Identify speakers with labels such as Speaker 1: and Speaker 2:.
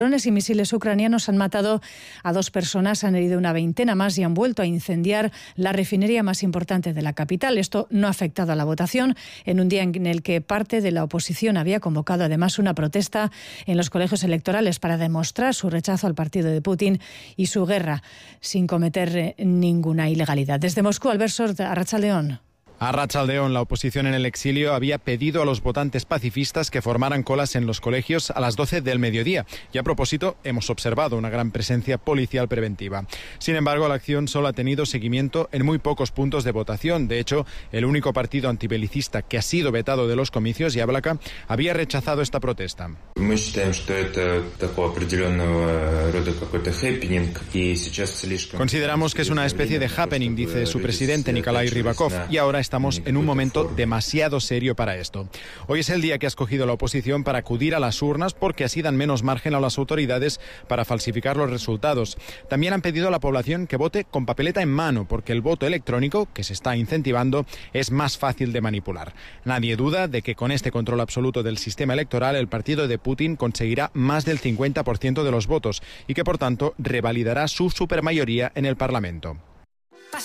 Speaker 1: Drones y misiles ucranianos han matado a 2 personas, han herido una veintena más y han vuelto a incendiar la refinería más importante de la capital. Esto no ha afectado a la votación en un día en el que parte de la oposición había convocado además una protesta en los colegios electorales para demostrar su rechazo al partido de Putin y su guerra sin cometer ninguna ilegalidad. Desde Moscú, Albert Sort, Arratsaldeon.
Speaker 2: A Arratsaldeon, la oposición en el exilio había pedido a los votantes pacifistas que formaran colas en los colegios a las 12 del mediodía. Y a propósito, hemos observado una gran presencia policial preventiva. Sin embargo, la acción solo ha tenido seguimiento en muy pocos puntos de votación. De hecho, el único partido antibelicista que ha sido vetado de los comicios, Yablaka, había rechazado esta protesta. Consideramos que es una especie de happening, dice su presidente Nikolai Rybakov, y ahora estamos en un momento demasiado serio para esto. Hoy es el día que ha escogido la oposición para acudir a las urnas porque así dan menos margen a las autoridades para falsificar los resultados. También han pedido a la población que vote con papeleta en mano porque el voto electrónico, que se está incentivando, es más fácil de manipular. Nadie duda de que con este control absoluto del sistema electoral el partido de Putin conseguirá más del 50% de los votos y que por tanto revalidará su supermayoría en el Parlamento.